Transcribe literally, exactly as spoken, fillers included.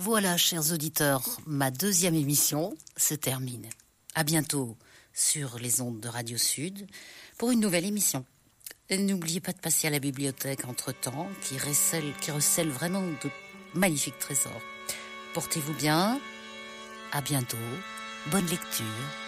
Voilà, chers auditeurs, ma deuxième émission se termine. À bientôt sur les ondes de Radio Sud pour une nouvelle émission. Et n'oubliez pas de passer à la bibliothèque entre-temps, qui recèle, qui recèle vraiment de magnifiques trésors. Portez-vous bien, à bientôt, bonne lecture.